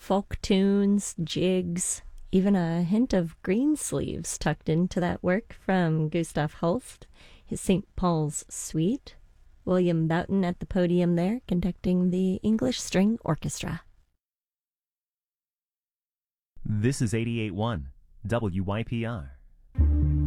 Folk tunes, jigs, even a hint of Greensleeves tucked into that work from Gustav Holst, his St. Paul's Suite. William Boughton at the podium there, conducting the English String Orchestra. This is 88.1 WYPR.